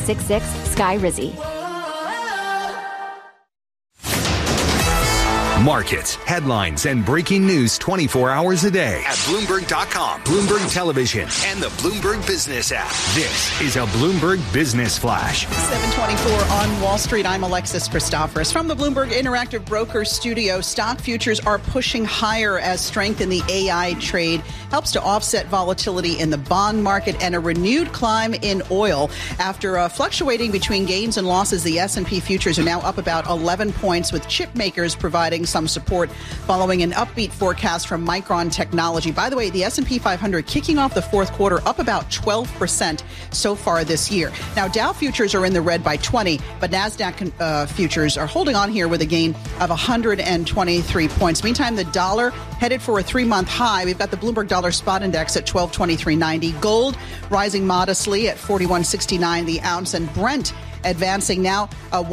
866-SKY-RIZZY. Markets, headlines, and breaking news 24 hours a day at Bloomberg.com, Bloomberg Television, and the Bloomberg Business app. This is a Bloomberg Business Flash. 7:24 on Wall Street. I'm Alexis Christoforous. From the Bloomberg Interactive Brokers studio, stock futures are pushing higher as strength in the AI trade helps to offset volatility in the bond market and a renewed climb in oil. After fluctuating between gains and losses, the S&P futures are now up about 11 points, with chip makers providing some support following an upbeat forecast from Micron Technology. By the way, the S&P 500 kicking off the fourth quarter up about 12% so far this year. Now, Dow futures are in the red by 20, but NASDAQ futures are holding on here with a gain of 123 points. Meantime, the dollar headed for a three-month high. We've got the Bloomberg Dollar Spot Index at 1223.90. Gold rising modestly at 41.69 the ounce, and Brent advancing now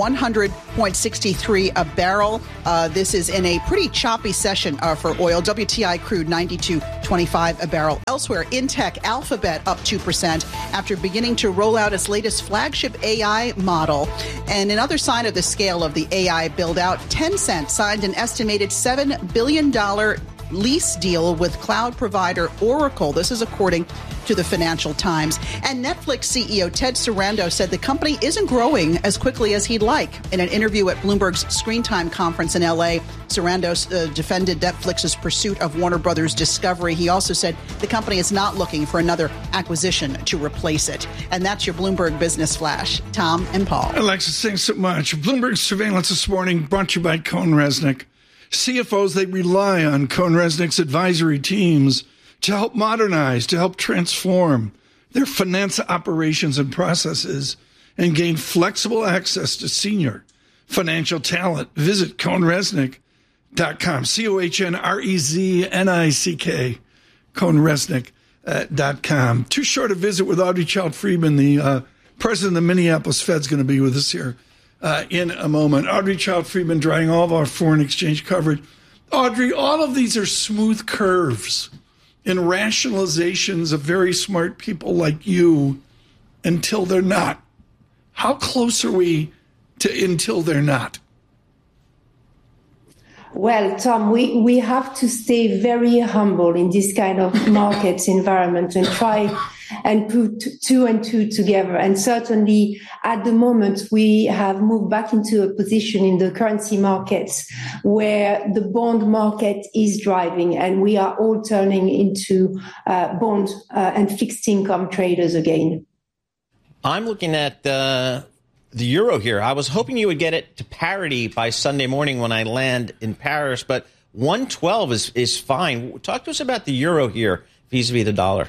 100.63 a barrel. This is in a pretty choppy session for oil. WTI crude 92.25 a barrel. Elsewhere, Intech Alphabet up 2% after beginning to roll out its latest flagship AI model. And another sign of the scale of the AI build-out, Tencent signed an estimated $7 billion lease deal with cloud provider Oracle. This is according to the Financial Times. And Netflix CEO Ted Sarandos said the company isn't growing as quickly as he'd like. In an interview at Bloomberg's Screen Time conference in L.A., Sarandos defended Netflix's pursuit of Warner Brothers Discovery. He also said the company is not looking for another acquisition to replace it. And that's your Bloomberg Business Flash. Tom and Paul. Alexis, thanks so much. Bloomberg Surveillance this morning brought to you by CohnReznick. CFOs, they rely on CohnReznick's advisory teams to help modernize, to help transform their finance operations and processes and gain flexible access to senior financial talent. Visit CohnReznick.com, CohnReznick, CohnReznick.com. Too short a visit with Audrey Child-Friedman, the president of the Minneapolis Fed's going to be with us here in a moment. Audrey Child-Friedman drawing all of our foreign exchange coverage. Audrey, all of these are smooth curves and rationalizations of very smart people like you until they're not. How close are we to until they're not? Well, Tom, we have to stay very humble in this kind of market environment and try and put two and two together. And certainly at the moment, we have moved back into a position in the currency markets where the bond market is driving, and we are all turning into bond and fixed income traders again. I'm looking at the euro here. I was hoping you would get it to parity by Sunday morning when I land in Paris, but 112 is fine. Talk to us about the euro here vis-a-vis the dollar.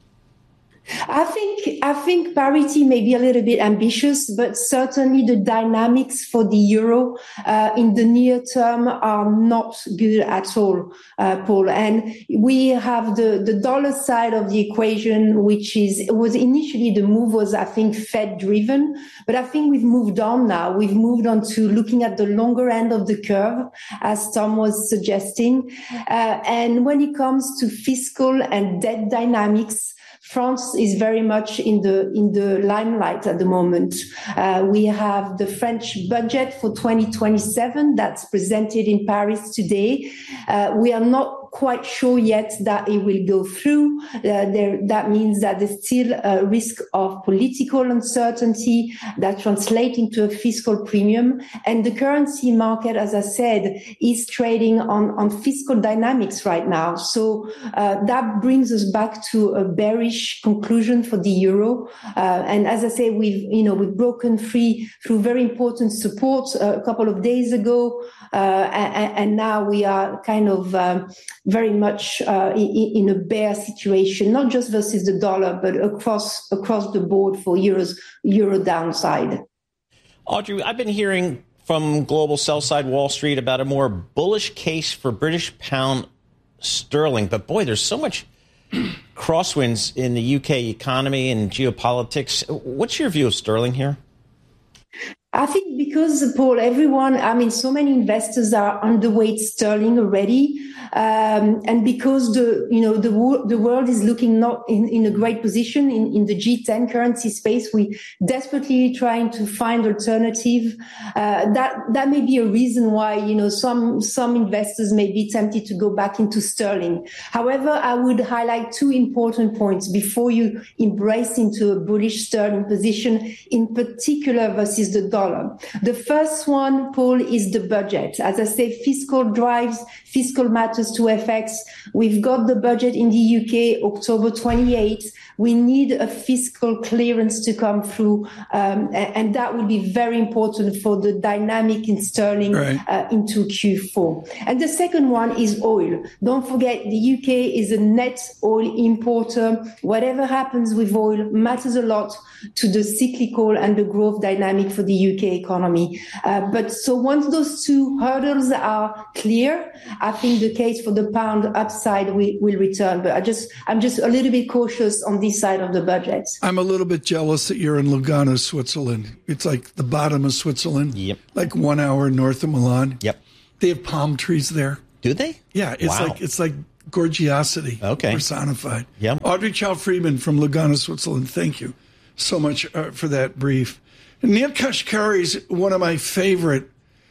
I think parity may be a little bit ambitious, but certainly the dynamics for the euro in the near term are not good at all, Paul. And we have the dollar side of the equation, which was initially the move was, I think, Fed driven, but I think we've moved on now. We've moved on to looking at the longer end of the curve, as Tom was suggesting. And when it comes to fiscal and debt dynamics, France is very much in the limelight at the moment. We have the French budget for 2027 that's presented in Paris today. We are not quite sure yet that it will go through. That means that there's still a risk of political uncertainty that translates into a fiscal premium. And the currency market, as I said, is trading on fiscal dynamics right now. So that brings us back to a bearish conclusion for the euro. And as I say, we've broken free through very important support a couple of days ago. And now we are kind of very much in a bear situation, not just versus the dollar, but across the board for euro downside. Audrey, I've been hearing from global sell-side Wall Street about a more bullish case for British pound sterling. But boy, there's so much crosswinds in the UK economy and geopolitics. What's your view of sterling here? I think because, Paul, so many investors are underweight sterling already. And because the world is looking not in a great position in the G10 currency space, we desperately trying to find alternative. That may be a reason why, some investors may be tempted to go back into sterling. However, I would highlight two important points before you embrace into a bullish sterling position, in particular versus the dollar. The first one, Paul, is the budget. As I say, fiscal matters to FX. We've got the budget in the UK, October 28th. We need a fiscal clearance to come through, and that will be very important for the dynamic in sterling into Q4. And the second one is oil. Don't forget, the UK is a net oil importer. Whatever happens with oil matters a lot to the cyclical and the growth dynamic for the UK economy. But so once those two hurdles are clear, I think the case for the pound upside will return. But I'm just a little bit cautious on this side of the budget. I'm a little bit jealous that you're in Lugano, Switzerland. It's like the bottom of Switzerland. Yep. Like 1 hour north of Milan. Yep. They have palm trees there. Do they? Yeah, it's like gorgiosity personified. Yep. Audrey Child-Friedman from Lugano, Switzerland. Thank you so much for that brief. Neel Kashkari is one of my favorite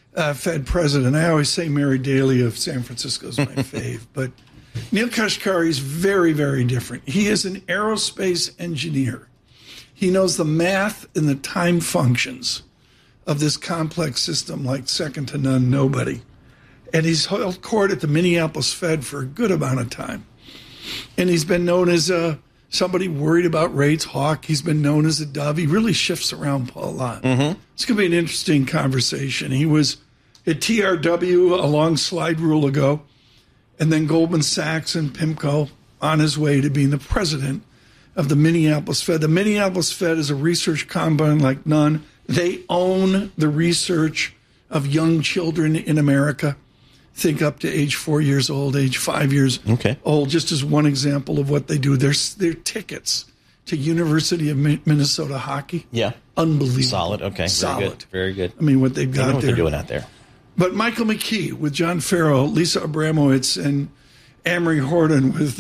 Fed president. I always say Mary Daly of San Francisco is my fave, but Neel Kashkari is very, very different. He is an aerospace engineer. He knows the math and the time functions of this complex system like second to none, nobody. And he's held court at the Minneapolis Fed for a good amount of time. And he's been known as somebody worried about rates, hawk. He's been known as a dove. He really shifts around Paul a lot. Mm-hmm. It's going to be an interesting conversation. He was at TRW a long slide rule ago, and then Goldman Sachs and PIMCO on his way to being the president of the Minneapolis Fed. The Minneapolis Fed is a research combine like none. They own the research of young children in America. Think up to age 4 years old, age 5 years old, just as one example of what they do. Their tickets to University of Minnesota hockey. Yeah. Unbelievable. Solid. Okay. Solid. Very good. I mean, what they've got they know what there. they're doing out there. But Michael McKee with John Farrow, Lisa Abramowitz, and Amory Horton with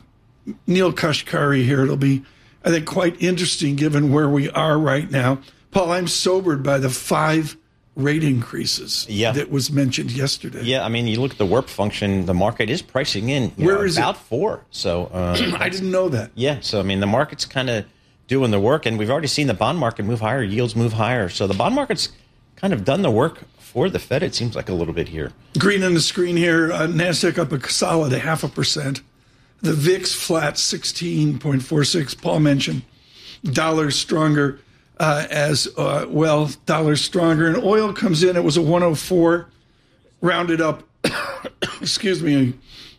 Neel Kashkari here. It'll be, I think, quite interesting given where we are right now. Paul, I'm sobered by the 5 rate increases that was mentioned yesterday. Yeah, I mean, you look at the WIRP function, the market is pricing in about 4. So I didn't know that. Yeah, so I mean, the market's kind of doing the work, and we've already seen the bond market move higher, yields move higher. So the bond market's kind of done the work for the Fed, it seems like a little bit here. Green on the screen here, NASDAQ up a solid 0.5%. The VIX flat 16.46. Paul mentioned dollar stronger as well, dollar stronger. And oil comes in, it was a 104, rounded up, excuse me,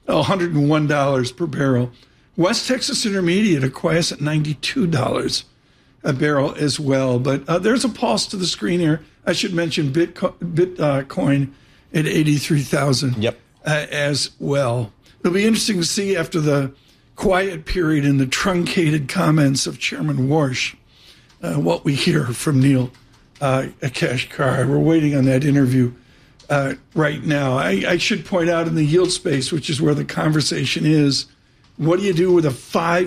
$101 per barrel. West Texas Intermediate, a quiescent $92 a barrel as well. But there's a pulse to the screen here. I should mention Bitcoin at 83,000 as well. It'll be interesting to see after the quiet period and the truncated comments of Chairman Warsh what we hear from Neel Kashkari. We're waiting on that interview right now. I should point out in the yield space, which is where the conversation is, what do you do with a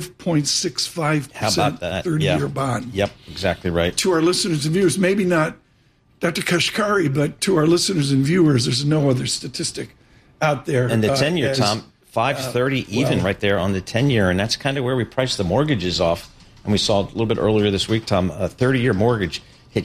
5.65% 30-year bond? Yep, exactly right. To our listeners and viewers, maybe not Dr. Kashkari, but to our listeners and viewers, there's no other statistic out there. And the 10-year, Tom, 5.30 even right there on the 10-year, and that's kind of where we price the mortgages off. And we saw a little bit earlier this week, Tom, a 30-year mortgage hit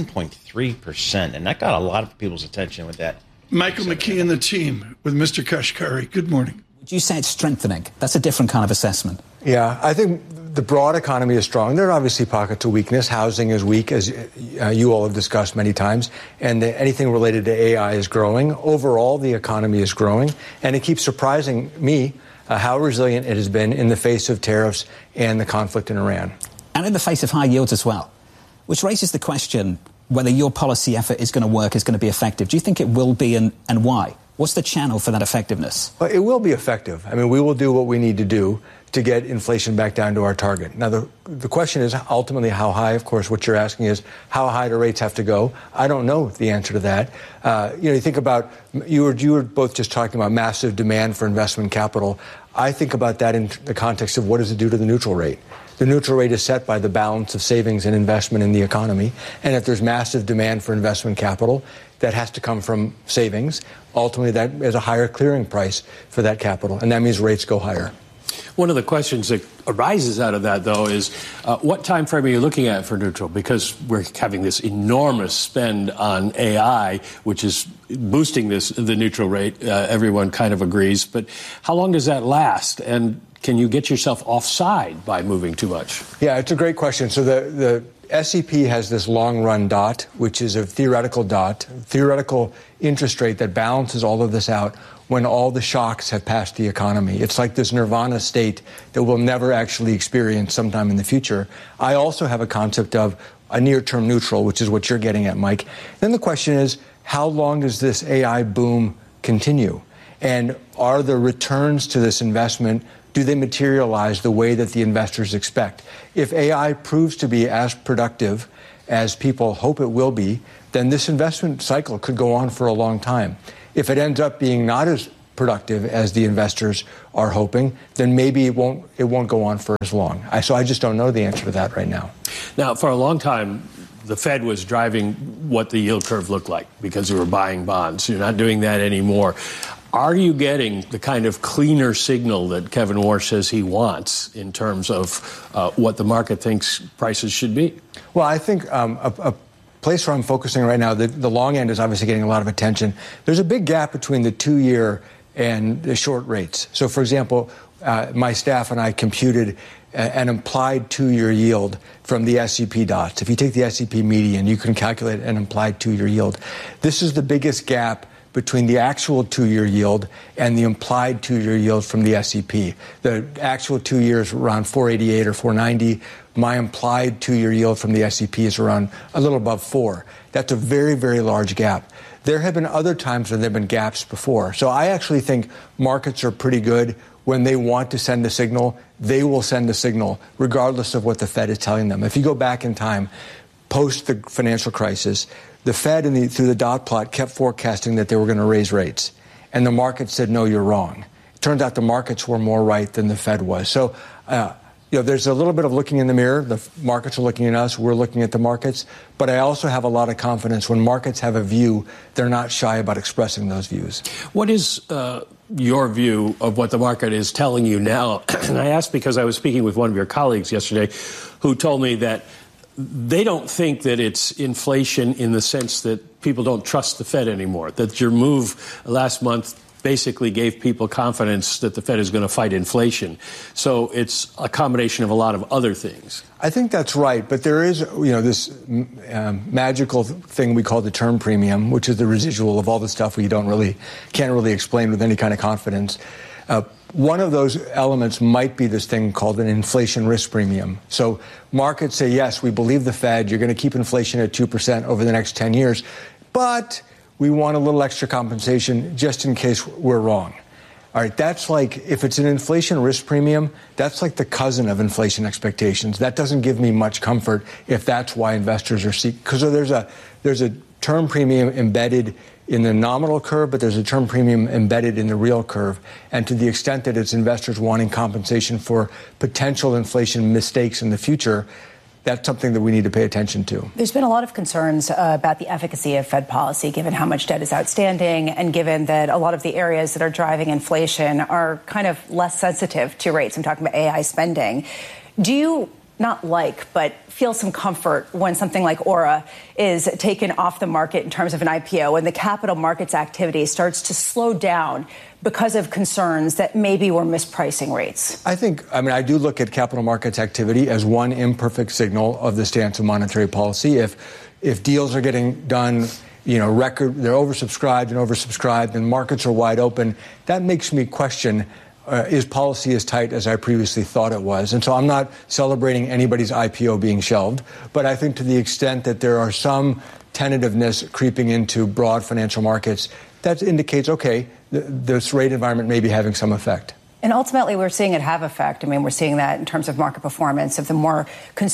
7.3%, and that got a lot of people's attention with that. Michael McKee and the team with Mr. Kashkari. Good morning. Would you say it's strengthening? That's a different kind of assessment. Yeah, I think the broad economy is strong. There are obviously pockets of weakness. Housing is weak, as you all have discussed many times, and anything related to AI is growing. Overall, the economy is growing, and it keeps surprising me how resilient it has been in the face of tariffs and the conflict in Iran. And in the face of high yields as well, which raises the question whether your policy effort is going to work, is going to be effective. Do you think it will be, and why? What's the channel for that effectiveness? Well, it will be effective. I mean, we will do what we need to do to get inflation back down to our target. Now, the question is ultimately how high. Of course, what you're asking is how high do rates have to go? I don't know the answer to that. You think about, you were both just talking about massive demand for investment capital. I think about that in the context of what does it do to the neutral rate? The neutral rate is set by the balance of savings and investment in the economy. And if there's massive demand for investment capital, that has to come from savings. Ultimately, that is a higher clearing price for that capital. And that means rates go higher. One of the questions that arises out of that, though, is what time frame are you looking at for neutral? Because we're having this enormous spend on AI, which is boosting the neutral rate. Everyone kind of agrees. But how long does that last? And can you get yourself offside by moving too much? Yeah, it's a great question. So the SEP has this long-run dot, which is a theoretical interest rate that balances all of this out when all the shocks have passed the economy. It's like this nirvana state that we'll never actually experience sometime in the future. I also have a concept of a near-term neutral, which is what you're getting at, Mike. Then the question is, how long does this AI boom continue? And are the returns to this investment, do they materialize the way that the investors expect? If AI proves to be as productive as people hope it will be, then this investment cycle could go on for a long time. If it ends up being not as productive as the investors are hoping, then maybe it won't go on for as long. So I just don't know the answer to that right now. Now, for a long time, the Fed was driving what the yield curve looked like because we were buying bonds. You're not doing that anymore. Are you getting the kind of cleaner signal that Kevin Warsh says he wants in terms of what the market thinks prices should be? Well, I think a place where I'm focusing right now, the long end is obviously getting a lot of attention. There's a big gap between the 2-year and the short rates. So, for example, my staff and I computed an implied 2-year yield from the SEP dots. If you take the SEP median, you can calculate an implied 2-year yield. This is the biggest gap between the actual 2-year yield and the implied 2-year yield from the SEP. The actual 2 years around 488 or 490. My implied 2-year yield from the SEP is around a little above 4. That's a very, very large gap. There have been other times when there have been gaps before. So I actually think markets are pretty good. When they want to send a signal, they will send a signal, regardless of what the Fed is telling them. If you go back in time, post the financial crisis, the Fed through the dot plot kept forecasting that they were going to raise rates. And the market said, no, you're wrong. It turns out the markets were more right than the Fed was. So, there's a little bit of looking in the mirror. The markets are looking at us. We're looking at the markets. But I also have a lot of confidence when markets have a view, they're not shy about expressing those views. What is your view of what the market is telling you now? And I asked because I was speaking with one of your colleagues yesterday who told me that they don't think that it's inflation in the sense that people don't trust the Fed anymore, that your move last month basically gave people confidence that the Fed is going to fight inflation. So it's a combination of a lot of other things. I think that's right. But there is, this magical thing we call the term premium, which is the residual of all the stuff we can't really explain with any kind of confidence. One of those elements might be this thing called an inflation risk premium. So markets say, yes, we believe the Fed, you're going to keep inflation at 2% over the next 10 years, but we want a little extra compensation just in case we're wrong. All right, that's like, if it's an inflation risk premium, that's like the cousin of inflation expectations. That doesn't give me much comfort if that's why investors are seeking. Because there's a term premium embedded in the nominal curve, but there's a term premium embedded in the real curve. And to the extent that it's investors wanting compensation for potential inflation mistakes in the future, that's something that we need to pay attention to. There's been a lot of concerns about the efficacy of Fed policy, given how much debt is outstanding and given that a lot of the areas that are driving inflation are kind of less sensitive to rates. I'm talking about AI spending. Do you but feel some comfort when something like Aura is taken off the market in terms of an IPO and the capital markets activity starts to slow down because of concerns that maybe we're mispricing rates? I do look at capital markets activity as one imperfect signal of the stance of monetary policy. If deals are getting done, they're oversubscribed and markets are wide open, that makes me question, is policy as tight as I previously thought it was? And so I'm not celebrating anybody's IPO being shelved, but I think to the extent that there are some tentativeness creeping into broad financial markets, that indicates, okay, this rate environment may be having some effect. And ultimately, we're seeing it have effect. I mean, we're seeing that in terms of market performance of the more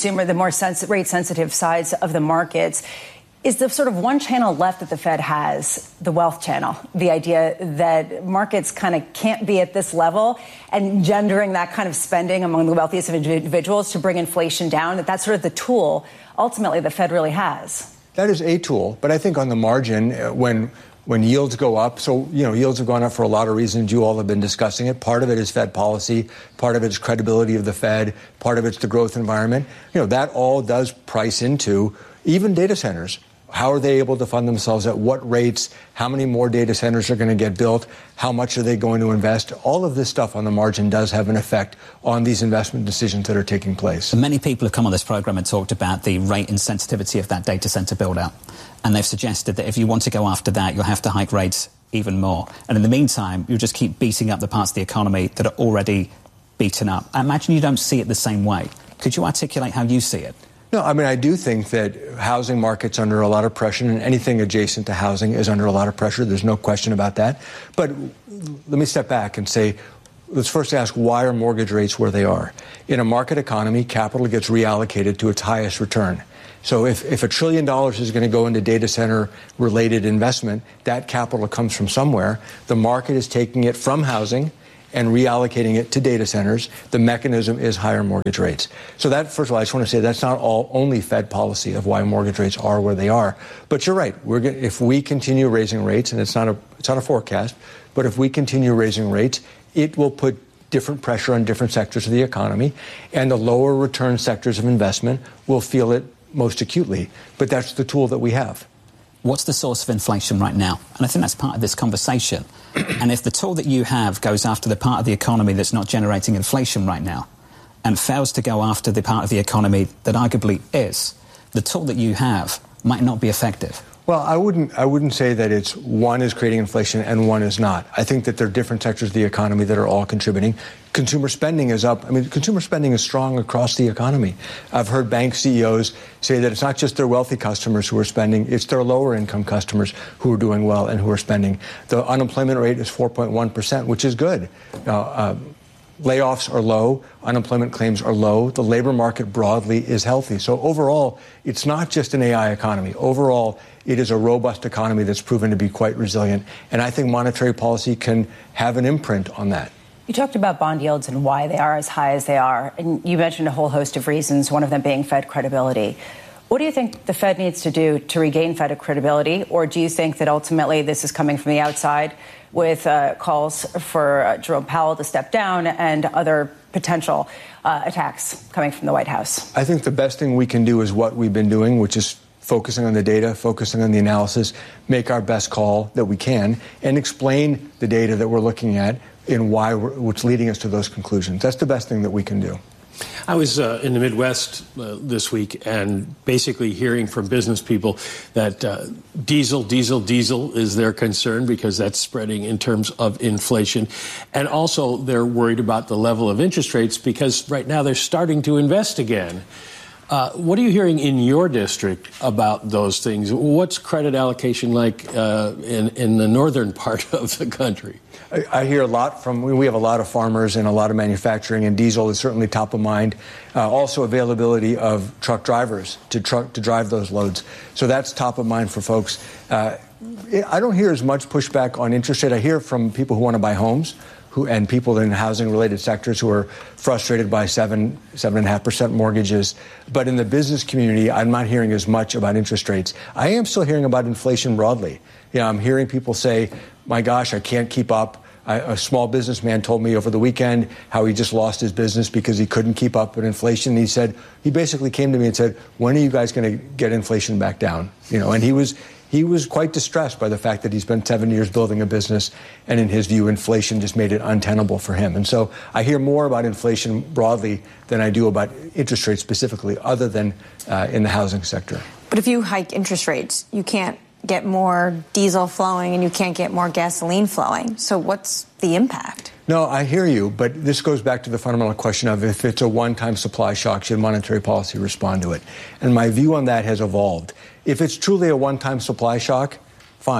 rate-sensitive sides of the markets. Is the sort of one channel left that the Fed has, the wealth channel, the idea that markets kind of can't be at this level and engendering that kind of spending among the wealthiest of individuals to bring inflation down, that's sort of the tool ultimately the Fed really has? That is a tool, but I think on the margin, when yields go up, so, yields have gone up for a lot of reasons. You all have been discussing it. Part of it is Fed policy. Part of it is credibility of the Fed. Part of it's the growth environment. That all does price into even data centers. How are they able to fund themselves? At what rates? How many more data centers are going to get built? How much are they going to invest? All of this stuff on the margin does have an effect on these investment decisions that are taking place. Many people have come on this program and talked about the rate insensitivity of that data center build-out. And they've suggested that if you want to go after that, you'll have to hike rates even more. And in the meantime, you'll just keep beating up the parts of the economy that are already beaten up. I imagine you don't see it the same way. Could you articulate how you see it? No, I mean, I do think that housing market's under a lot of pressure, and anything adjacent to housing is under a lot of pressure. There's no question about that. But let me step back and say, let's first ask, why are mortgage rates where they are? In a market economy, capital gets reallocated to its highest return. So if $1 trillion is going to go into data center related investment, that capital comes from somewhere. The market is taking it from housing and reallocating it to data centers. The mechanism is higher mortgage rates. So that, first of all, I just want to say that's not only Fed policy of why mortgage rates are where they are. But you're right. If we continue raising rates, and it's not a forecast, but if we continue raising rates, it will put different pressure on different sectors of the economy, and the lower return sectors of investment will feel it most acutely. But that's the tool that we have. What's the source of inflation right now? And I think that's part of this conversation. And if the tool that you have goes after the part of the economy that's not generating inflation right now and fails to go after the part of the economy that arguably is, the tool that you have might not be effective. Well, I wouldn't say that it's one is creating inflation and one is not. I think that there are different sectors of the economy that are all contributing. Consumer spending is up. I mean, consumer spending is strong across the economy. I've heard bank CEOs say that it's not just their wealthy customers who are spending, it's their lower income customers who are doing well and who are spending. The unemployment rate is 4.1%, which is good. Layoffs are low. Unemployment claims are low. The labor market broadly is healthy. So overall, it's not just an AI economy. Overall, it is a robust economy that's proven to be quite resilient. And I think monetary policy can have an imprint on that. You talked about bond yields and why they are as high as they are. And you mentioned a whole host of reasons, one of them being Fed credibility. What do you think the Fed needs to do to regain Fed credibility? Or do you think that ultimately this is coming from the outside with calls for Jerome Powell to step down and other potential attacks coming from the White House? I think the best thing we can do is what we've been doing, which is focusing on the data, focusing on the analysis, make our best call that we can, and explain the data that we're looking at and what's leading us to those conclusions. That's the best thing that we can do. I was in the Midwest this week and basically hearing from business people that diesel is their concern because that's spreading in terms of inflation. And also they're worried about the level of interest rates because right now they're starting to invest again. What are you hearing in your district about those things? What's credit allocation like in the northern part of the country? I hear a lot we have a lot of farmers and a lot of manufacturing, and diesel is certainly top of mind. Also availability of truck drivers to drive those loads. So that's top of mind for folks. I don't hear as much pushback on interest rate. I hear from people who want to buy homes and people in housing-related sectors who are frustrated by 7.5% mortgages. But in the business community, I'm not hearing as much about interest rates. I am still hearing about inflation broadly. I'm hearing people say, my gosh, I can't keep up. A small businessman told me over the weekend how he just lost his business because he couldn't keep up with inflation. He basically came to me and said, when are you guys going to get inflation back down? And he was quite distressed by the fact that he spent 7 years building a business, and in his view, inflation just made it untenable for him. And so I hear more about inflation broadly than I do about interest rates specifically, other than in the housing sector. But if you hike interest rates, you can't get more diesel flowing and you can't get more gasoline flowing. So what's the impact? No, I hear you, but this goes back to the fundamental question of if it's a one-time supply shock, should monetary policy respond to it? And my view on that has evolved. If it's truly a one-time supply shock, fine.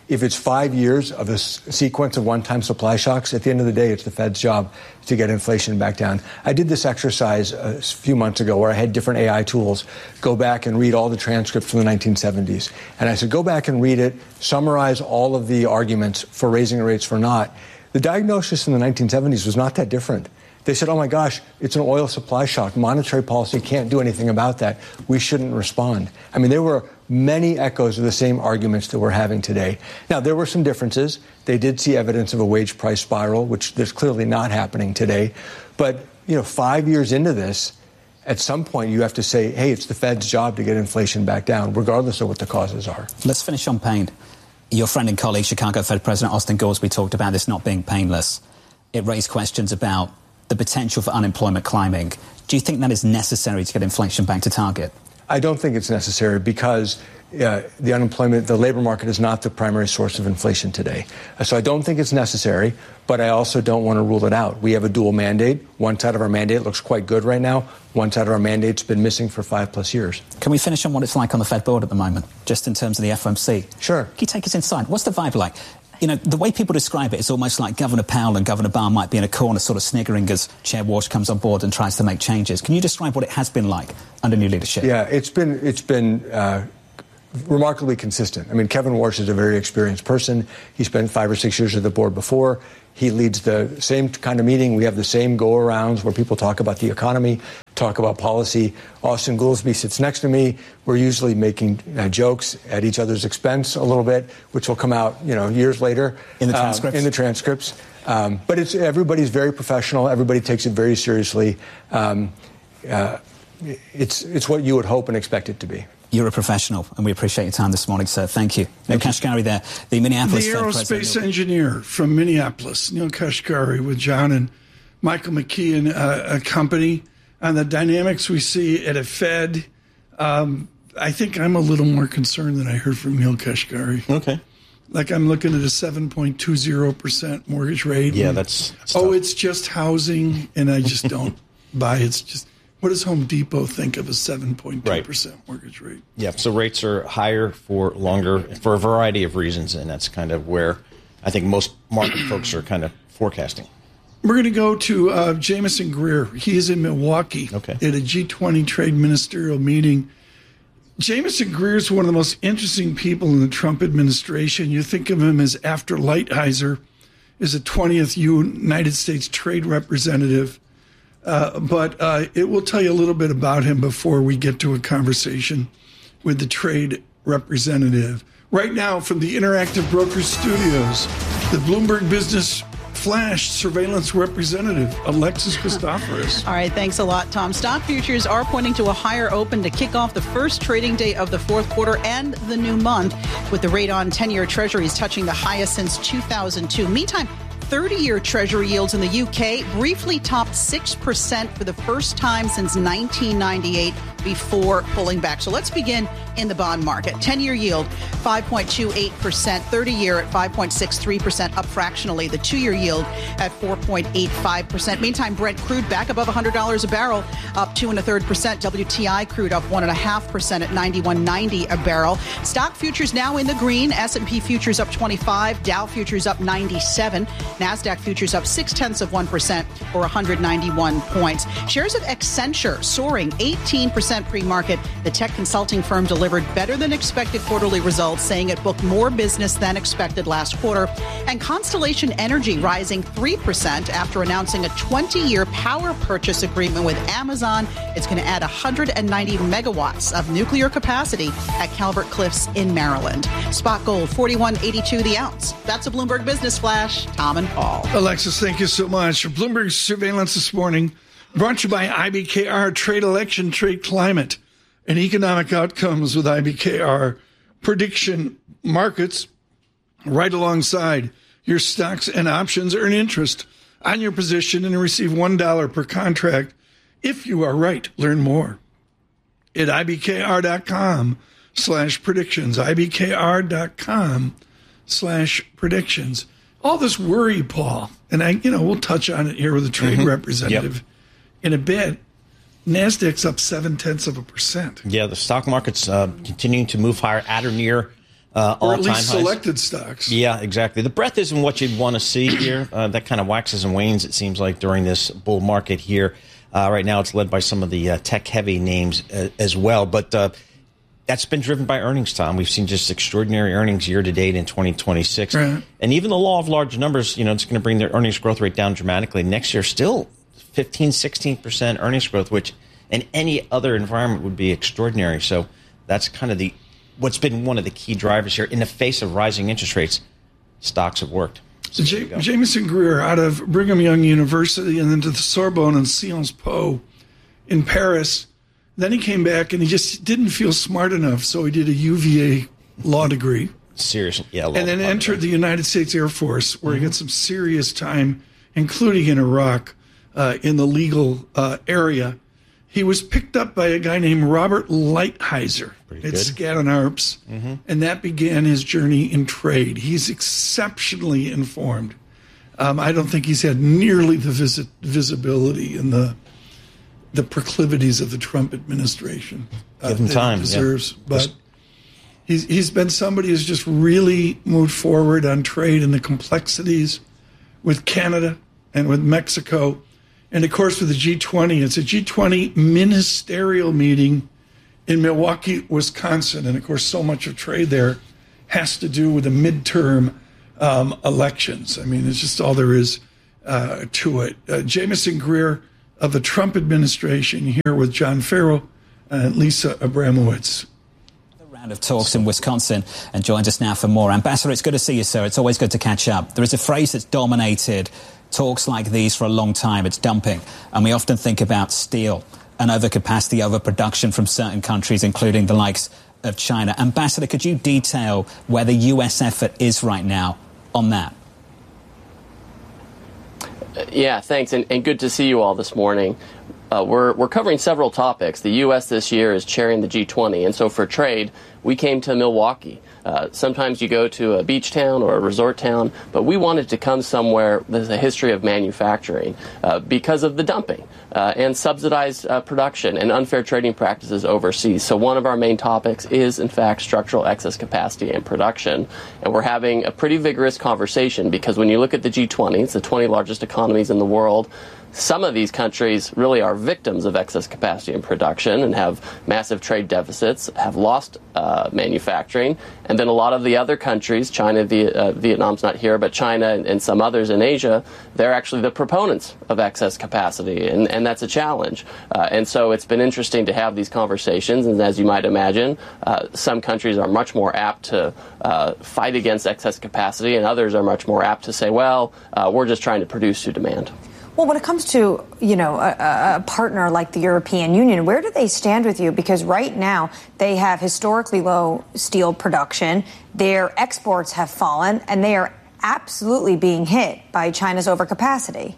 if it's 5 years of a sequence of one-time supply shocks, at the end of the day, it's the Fed's job to get inflation back down. I did this exercise a few months ago where I had different AI tools go back and read all the transcripts from the 1970s. And I said, go back and read it, summarize all of the arguments for raising rates for not. The diagnosis in the 1970s was not that different. They said, oh, my gosh, it's an oil supply shock. Monetary policy can't do anything about that. We shouldn't respond. I mean, there were many echoes of the same arguments that we're having today. Now, there were some differences. They did see evidence of a wage price spiral, which is clearly not happening today. But, 5 years into this, at some point you have to say, hey, it's the Fed's job to get inflation back down, regardless of what the causes are. Let's finish on pain. Your friend and colleague, Chicago Fed President Austin Goolsbee, talked about this not being painless. It raised questions about the potential for unemployment climbing. Do you think that is necessary to get inflation back to target? I don't think it's necessary because the labor market is not the primary source of inflation today. So I don't think it's necessary, but I also don't want to rule it out. We have a dual mandate. One side of our mandate looks quite good right now. One side of our mandate's been missing for 5+ years. Can we finish on what it's like on the Fed board at the moment, just in terms of the FOMC? Sure. Can you take us inside? What's the vibe like? The way people describe it, it's almost like Governor Powell and Governor Barr might be in a corner sort of sniggering as Chair Walsh comes on board and tries to make changes. Can you describe what it has been like under new leadership? Yeah, it's been remarkably consistent. I mean, Kevin Walsh is a very experienced person. He spent 5 or 6 years at the board before. He leads the same kind of meeting. We have the same go-arounds where people talk about the economy, talk about policy. Austin Goolsbee sits next to me. We're usually making jokes at each other's expense a little bit, which will come out, years later. In the transcripts? But everybody's very professional. Everybody takes it very seriously. It's what you would hope and expect it to be. You're a professional, and we appreciate your time this morning, sir. Thank you. Neil Kashkari there, the Minneapolis The Fed aerospace president. engineer from Minneapolis, Neil Kashkari, with John and Michael McKee and a company on the dynamics we see at a Fed. I think I'm a little more concerned than I heard from Neil Kashkari. Okay. Like I'm looking at a 7.20% mortgage rate. Yeah, that's tough. It's just housing, and I just don't buy it. It's just, what does Home Depot think of a 7.2% mortgage rate? Yeah, so rates are higher for longer for a variety of reasons, and that's kind of where I think most market folks are kind of forecasting. We're going to go to Jameson Greer. He is in Milwaukee at a G20 trade ministerial meeting. Jameson Greer is one of the most interesting people in the Trump administration. You think of him as after Lighthizer, is a 20th United States trade representative. But it will tell you a little bit about him before we get to a conversation with the trade representative. Right now, from the Interactive Brokers Studios, the Bloomberg Business Flash surveillance representative, Alexis Christoforous. All right, thanks a lot, Tom. Stock futures are pointing to a higher open to kick off the first trading day of the fourth quarter and the new month, with the rate on 10-year treasuries touching the highest since 2002. Meantime, 30-year Treasury yields in the UK briefly topped 6% for the first time since 1998 before pulling back. So let's begin in the bond market. 10-year yield, 5.28%. 30-year at 5.63%, up fractionally. The 2-year yield at 4.85%. Meantime, Brent crude back above $100 a barrel, up 2.33%. WTI crude up 1.5% at $91.90 a barrel. Stock futures now in the green. S&P futures up 25. Dow futures up 97. NASDAQ futures up 0.6% or 191 points. Shares of Accenture soaring 18% pre-market. The tech consulting firm delivered better than expected quarterly results, saying it booked more business than expected last quarter. And Constellation Energy rising 3% after announcing a 20-year power purchase agreement with Amazon. It's going to add 190 megawatts of nuclear capacity at Calvert Cliffs in Maryland. Spot gold, $41.82 the ounce. That's a Bloomberg Business Flash. Tom and Paul. Alexis, thank you so much. Bloomberg Surveillance this morning, brought to you by IBKR, Trade Election, Trade Climate, and Economic Outcomes with IBKR. Prediction markets right alongside your stocks and options. Earn interest on your position and receive $1 per contract if you are right. Learn more at IBKR.com/predictions. IBKR.com/predictions. All this worry, Paul, and we'll touch on it here with the trade representative in a bit. NASDAQ's up 0.7%. Yeah, the stock market's continuing to move higher at or near all-time or at least highs. selected stocks. Yeah, exactly. The breadth isn't what you'd want to see here. That kind of waxes and wanes, it seems like, during this bull market here. Right now it's led by some of the tech-heavy names as well. But that's been driven by earnings, Tom. We've seen just extraordinary earnings year-to-date in 2026. Right. And even the law of large numbers, it's going to bring their earnings growth rate down dramatically. Next year, still 15, 16% earnings growth, which in any other environment would be extraordinary. So that's kind of what's been one of the key drivers here. In the face of rising interest rates, stocks have worked. So Jameson Greer out of Brigham Young University and then to the Sorbonne and Sciences Po in Paris. Then he came back and he just didn't feel smart enough, so he did a UVA law degree. Seriously, yeah. And then entered the United States Air Force, where he got some serious time, including in Iraq, in the legal area. He was picked up by a guy named Robert Lighthizer at Skadden Arps, and that began his journey in trade. He's exceptionally informed. I don't think he's had nearly the visibility and the proclivities of the Trump administration. Give him time. He deserves, but he's been somebody who's just really moved forward on trade and the complexities with Canada and with Mexico. And, of course, with the G20, it's a G20 ministerial meeting in Milwaukee, Wisconsin. And, of course, so much of trade there has to do with the midterm elections. I mean, it's just all there is to it. Jameson Greer of the Trump administration here with John Farrell and Lisa Abramowitz. Round of talks in Wisconsin and joins us now for more. Ambassador, it's good to see you, sir. It's always good to catch up. There is a phrase that's dominated talks like these for a long time. It's dumping. And we often think about steel and overcapacity, overproduction from certain countries, including the likes of China. Ambassador, could you detail where the U.S. effort is right now on that? Yeah, thanks, and good to see you all this morning. We're covering several topics. The U.S. this year is chairing the G20, and so for trade, we came to Milwaukee. Sometimes you go to a beach town or a resort town, but we wanted to come somewhere there's a history of manufacturing because of the dumping and subsidized production and unfair trading practices overseas. So one of our main topics is, in fact, structural excess capacity and production. And we're having a pretty vigorous conversation because when you look at the G20, it's the 20 largest economies in the world. Some of these countries really are victims of excess capacity and production and have massive trade deficits, have lost manufacturing. And then a lot of the other countries, China, Vietnam's not here, but China and some others in Asia, they're actually the proponents of excess capacity, and that's a challenge. And so it's been interesting to have these conversations, and as you might imagine, some countries are much more apt to fight against excess capacity, and others are much more apt to say, well, we're just trying to produce to demand. Well, when it comes to, a partner like the European Union, where do they stand with you? Because right now they have historically low steel production. Their exports have fallen, and they are absolutely being hit by China's overcapacity.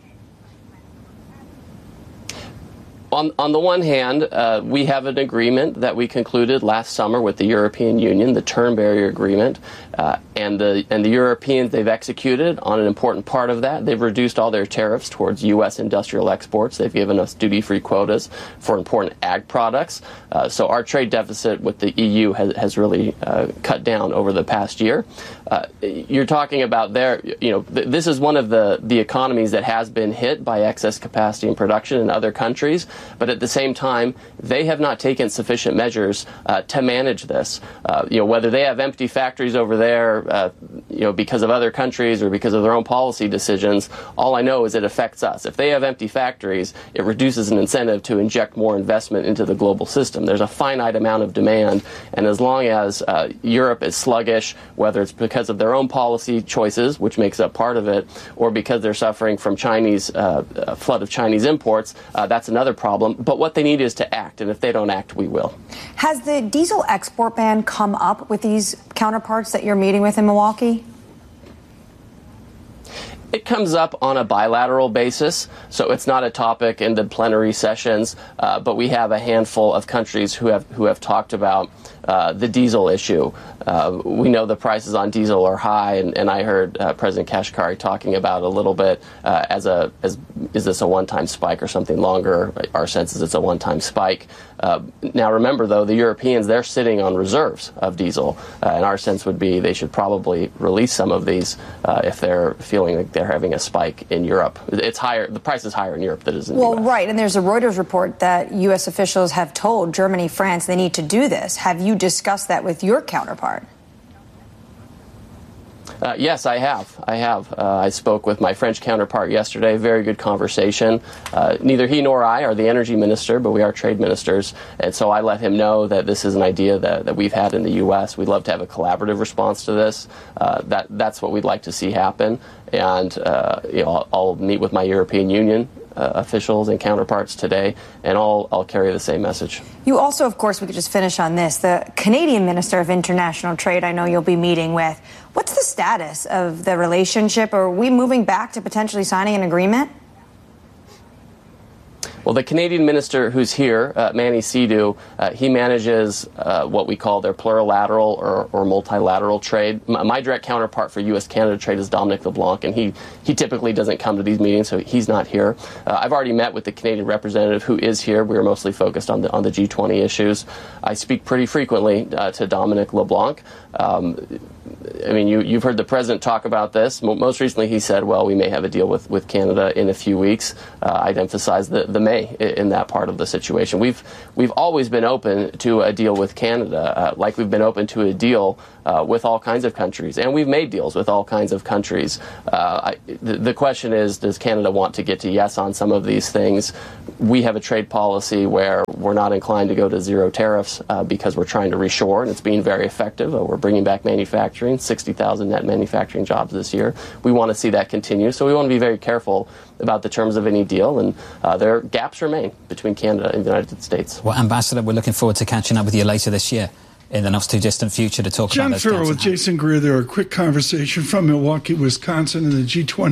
On the one hand, we have an agreement that we concluded last summer with the European Union, the Turn Barrier Agreement, and the Europeans, they've executed on an important part of that. They've reduced all their tariffs towards U.S. industrial exports. They've given us duty-free quotas for important ag products. So our trade deficit with the EU has really cut down over the past year. You're talking about this is one of the economies that has been hit by excess capacity and production in other countries. But at the same time, they have not taken sufficient measures to manage this. Whether they have empty factories over there, because of other countries or because of their own policy decisions, all I know is it affects us. If they have empty factories, it reduces an incentive to inject more investment into the global system. There's a finite amount of demand, and as long as Europe is sluggish, whether it's because of their own policy choices, which makes up part of it, or because they're suffering from Chinese flood of Chinese imports, that's another problem. But what they need is to act, and if they don't act, we will. Has the diesel export ban come up with these counterparts that you're meeting with in Milwaukee? It comes up on a bilateral basis, so it's not a topic in the plenary sessions, but we have a handful of countries who have talked about the diesel issue. We know the prices on diesel are high, and I heard President Kashkari talking about a little bit is this a one-time spike or something longer? Our sense is it's a one-time spike. Now, remember, though, the Europeans, they're sitting on reserves of diesel, and our sense would be they should probably release some of these if they're feeling like they're having a spike in Europe. It's higher. The price is higher in Europe than it is in the US. Right, and there's a Reuters report that U.S. officials have told Germany, France, they need to do this. Have you discussed that with your counterpart? Yes, I have. I spoke with my French counterpart yesterday. Very good conversation. Neither he nor I are the energy minister, but we are trade ministers. And so I let him know that this is an idea that we've had in the U.S. We'd love to have a collaborative response to this. That's what we'd like to see happen. And I'll meet with my European Union officials and counterparts today, and I'll carry the same message. You also, of course, we could just finish on this, the Canadian Minister of International Trade I know you'll be meeting with. What's the status of the relationship? Are we moving back to potentially signing an agreement? Well, the Canadian minister who's here, Manny Sidhu, he manages what we call their plurilateral or multilateral trade. My direct counterpart for U.S.-Canada trade is Dominic LeBlanc, and he typically doesn't come to these meetings, so he's not here. I've already met with the Canadian representative who is here. We are mostly focused on the G20 issues. I speak pretty frequently to Dominic LeBlanc. I mean, you've heard the president talk about this. Most recently, he said, well, we may have a deal with Canada in a few weeks. I'd emphasize the may in that part of the situation. We've always been open to a deal with Canada, like we've been open to a deal with all kinds of countries, and we've made deals with all kinds of countries. The question is, does Canada want to get to yes on some of these things? We have a trade policy where we're not inclined to go to zero tariffs because we're trying to reshore, and it's being very effective. We're bringing back manufacturing, 60,000 net manufacturing jobs this year. We want to see that continue, so we want to be very careful about the terms of any deal, and there gaps remain between Canada and the United States. Well, Ambassador, we're looking forward to catching up with you later this year in the not-too-distant future to talk about those. John Ferro with Jason Greer there. A quick conversation from Milwaukee, Wisconsin, in the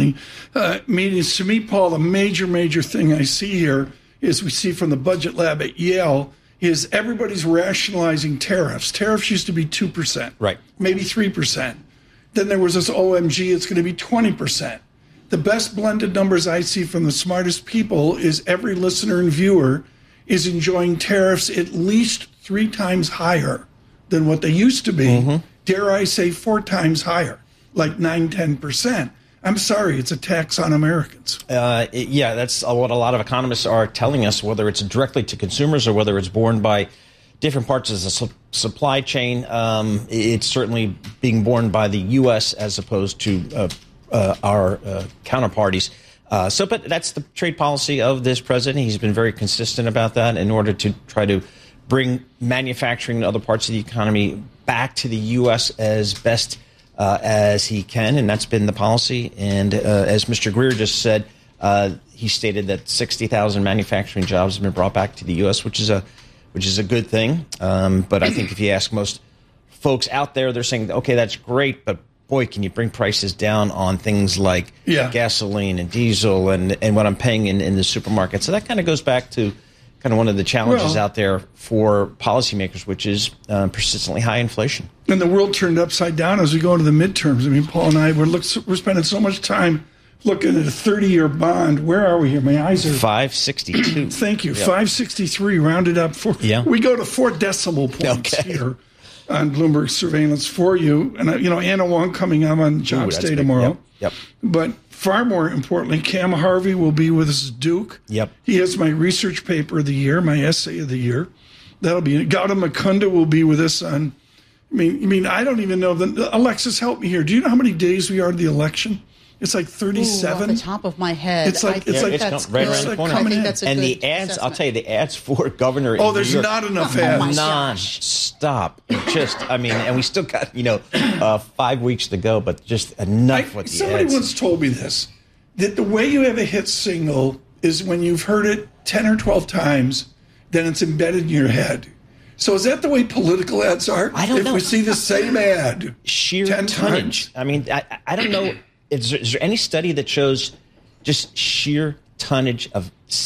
G20 meetings. To me, Paul, the major thing I see here is we see from the Budget Lab at Yale is everybody's rationalizing tariffs. Tariffs used to be 2%, right? Maybe 3%. Then there was this OMG, it's going to be 20%. The best blended numbers I see from the smartest people is every listener and viewer is enjoying tariffs at least 3 times higher than what they used to be. Mm-hmm. Dare I say 4 times higher, like 9-10%. I'm sorry, it's a tax on Americans. Yeah, that's what a lot of economists are telling us, whether it's directly to consumers or whether it's borne by different parts of the supply chain. It's certainly being borne by the U.S. as opposed to our counterparties. But that's the trade policy of this president. He's been very consistent about that in order to try to bring manufacturing and other parts of the economy back to the U.S. as best as he can, and that's been the policy. And as Mr. Greer just said, he stated that 60,000 manufacturing jobs have been brought back to the U.S., which is a good thing. But I think if you ask most folks out there, they're saying, okay, that's great, but boy, can you bring prices down on things like gasoline and diesel and what I'm paying in the supermarket. So that kind of goes back to kind of one of the challenges out there for policymakers, which is persistently high inflation. And the world turned upside down as we go into the midterms. I mean, Paul and I, we're spending so much time looking at a 30-year bond. Where are we here? My eyes are... 562. Thank you. Yep. 563 rounded up. We go to 4 decimal points here on Bloomberg surveillance for you. And, Anna Wong coming up on Jobs Day tomorrow. Yep. But far more importantly, Cam Harvey will be with us at Duke. Yep. He has my research paper of the year, my essay of the year. That'll be it. Gautam Mukunda will be with us on... I don't even know. Alexis, help me here. Do you know how many days we are to the election? It's like 37. Off the top of my head. It's like that's right around the corner. I think that's a and good the ads, assessment. I'll tell you, the ads for governor. Oh, there's not enough ads. Non-stop. And we still got 5 weeks to go, but just enough with the ads. Somebody once told me this, that the way you have a hit single is when you've heard it 10 or 12 times, then it's embedded in your head. So is that the way political ads are? I don't know. If we see the same ad sheer 10 tonnage. times. I don't know. Is there any study that shows just sheer tonnage of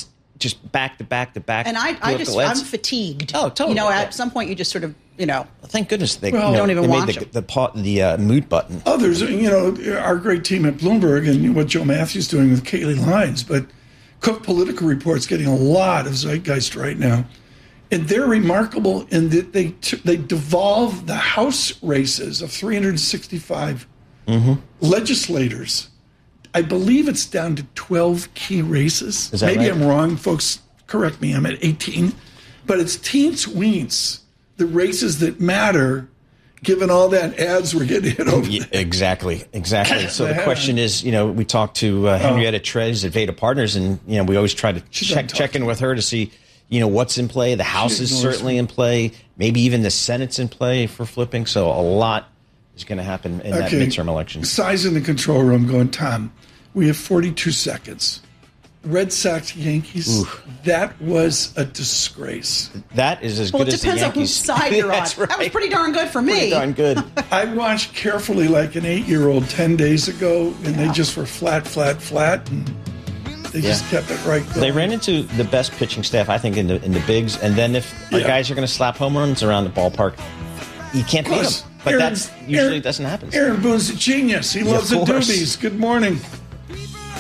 just back to back to back. And I'm fatigued. Oh, totally. At some point you just sort of, Thank goodness they don't even watch made the mute button. Others, our great team at Bloomberg and what Joe Matthew's doing with Kayleigh Lyons, but Cook Political Report's getting a lot of zeitgeist right now. And they're remarkable in that they devolve the House races of 365 legislators. I believe it's down to 12 key races. Is that Maybe right? I'm wrong. Folks, correct me. I'm at 18. But it's teens-weens, the races that matter, given all that ads we're getting hit over. Yeah, exactly. So the question is, we talked to Henrietta Trez at Veda Partners, and, we always try to check in with her to see, what's in play. The House is certainly in play. Maybe even the Senate's in play for flipping. So a lot is going to happen in that midterm election. Size in the control room going, Tom, we have 42 seconds. Red Sox, Yankees, that was a disgrace. That is as good as the Yankees. Well, it depends on whose side you're on. Right. That was pretty darn good for me. Pretty darn good. I watched carefully like an 8-year-old 10 days ago, and they just were flat, and they just kept it right going. They ran into the best pitching staff, I think, in the bigs. And then if the guys are going to slap home runs around the ballpark, you can't beat them. But that usually doesn't happen. Aaron Boone's a genius. He loves the doobies. Good morning.